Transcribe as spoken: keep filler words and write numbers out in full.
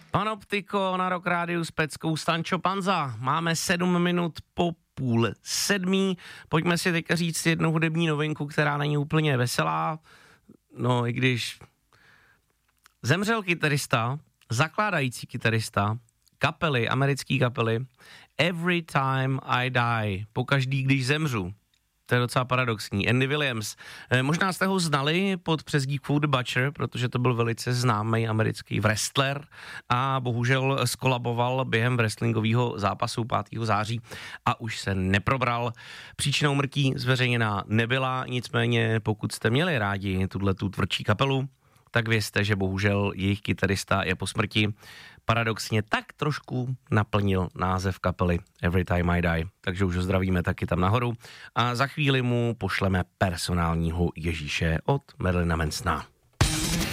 Panoptiko na Rock Rádiu s Peckou Stančo Panza. Máme sedm minut po půl sedmý. Pojďme si teďka říct jednu hudební novinku, která není úplně veselá. No, i když zemřel kytarista, zakládající kytarista kapely, americké kapely Every Time I Die, pokaždý, když zemřu. To je docela paradoxní. Andy Williams. E, možná jste ho znali pod přezdívkou The Butcher, protože to byl velice známý americký wrestler a bohužel skolaboval během wrestlingového zápasu pátého září a už se neprobral. Příčinou mrtí zveřejněná nebyla, nicméně pokud jste měli rádi tuhletu tvrdší kapelu, tak vězte, že bohužel jejich kytarista je po smrti. Paradoxně tak trošku naplnil název kapely Every Time I Die, takže už ho zdravíme taky tam nahoru a za chvíli mu pošleme personálního Ježíše od Marilyna Mansona.